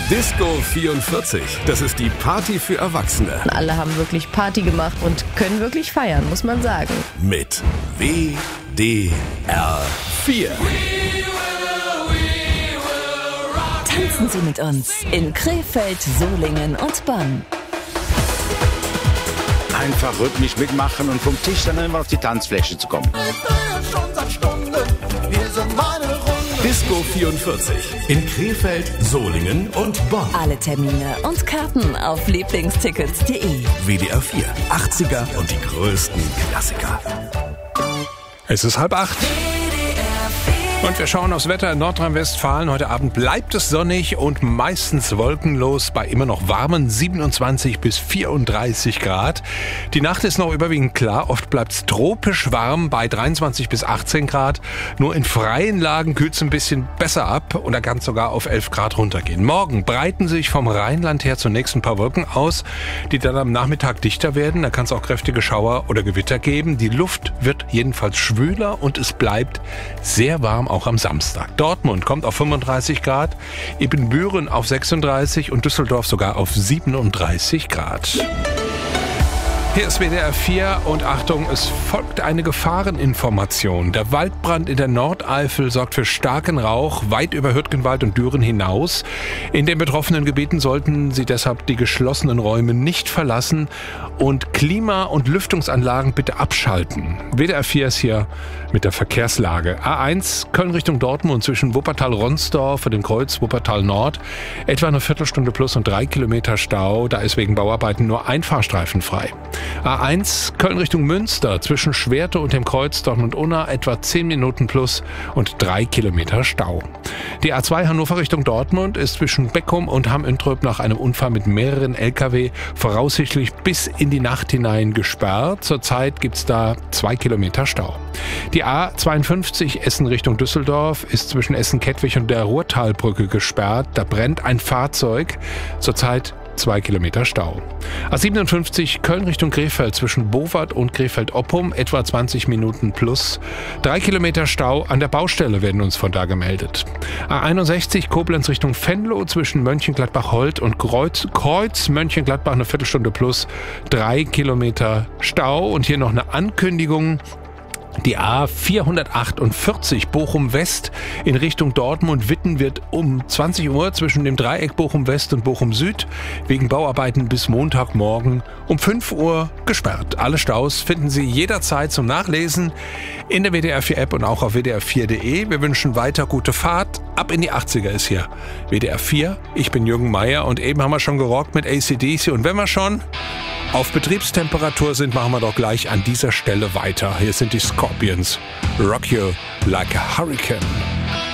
Disco 44, das ist die Party für Erwachsene. Alle haben wirklich Party gemacht und können wirklich feiern, muss man sagen. Mit WDR 4. Tanzen Sie mit uns in Krefeld, Solingen und Bonn. Einfach rhythmisch mitmachen und vom Tisch dann immer auf die Tanzfläche zu kommen. Disco 44 in Krefeld, Solingen und Bonn. Alle Termine und Karten auf lieblingstickets.de. WDR 4, 80er und die größten Klassiker. Es ist 7:30. Und wir schauen aufs Wetter in Nordrhein-Westfalen. Heute Abend bleibt es sonnig und meistens wolkenlos bei immer noch warmen 27 bis 34 Grad. Die Nacht ist noch überwiegend klar. Oft bleibt es tropisch warm bei 23 bis 18 Grad. Nur in freien Lagen kühlt es ein bisschen besser ab und da kann es sogar auf 11 Grad runtergehen. Morgen breiten sich vom Rheinland her zunächst ein paar Wolken aus, die dann am Nachmittag dichter werden. Da kann es auch kräftige Schauer oder Gewitter geben. Die Luft wird jedenfalls schwüler und es bleibt sehr warm auch am Samstag. Dortmund kommt auf 35 Grad, Ibbenbüren auf 36 und Düsseldorf sogar auf 37 Grad. Hier ist WDR 4 und Achtung, es folgt eine Gefahreninformation. Der Waldbrand in der Nordeifel sorgt für starken Rauch weit über Hürtgenwald und Düren hinaus. In den betroffenen Gebieten sollten Sie deshalb die geschlossenen Räume nicht verlassen und Klima- und Lüftungsanlagen bitte abschalten. WDR 4 ist hier mit der Verkehrslage. A1 Köln Richtung Dortmund zwischen Wuppertal-Ronsdorf und dem Kreuz Wuppertal Nord. Etwa eine Viertelstunde plus und 3 Kilometer Stau. Da ist wegen Bauarbeiten nur ein Fahrstreifen frei. A1 Köln Richtung Münster zwischen Schwerte und dem Kreuz Dortmund-Unna etwa 10 Minuten plus und 3 Kilometer Stau. Die A2 Hannover Richtung Dortmund ist zwischen Beckum und Hamm-Üntröp nach einem Unfall mit mehreren Lkw voraussichtlich bis in die Nacht hinein gesperrt. Zurzeit gibt es da 2 Kilometer Stau. Die A52 Essen Richtung Düsseldorf ist zwischen Essen-Kettwig und der Ruhrtalbrücke gesperrt. Da brennt ein Fahrzeug. Zurzeit 2 Kilometer Stau. A57 Köln Richtung Krefeld zwischen Bowart und Krefeld-Oppum etwa 20 Minuten plus. 3 Kilometer Stau an der Baustelle werden uns von da gemeldet. A61 Koblenz Richtung Venlo zwischen Mönchengladbach-Holt und Kreuz Mönchengladbach eine Viertelstunde plus. 3 Kilometer Stau und hier noch eine Ankündigung. Die A448 Bochum West in Richtung Dortmund-Witten wird um 20 Uhr zwischen dem Dreieck Bochum West und Bochum Süd wegen Bauarbeiten bis Montagmorgen um 5 Uhr gesperrt. Alle Staus finden Sie jederzeit zum Nachlesen in der WDR 4 App und auch auf wdr4.de. Wir wünschen weiter gute Fahrt. Ab in die 80er ist hier WDR 4. Ich bin Jürgen Meier und eben haben wir schon gerockt mit AC/DC. Und wenn wir schon auf Betriebstemperatur sind, machen wir doch gleich an dieser Stelle weiter. Hier sind die Scorpions. Rock You Like a Hurricane.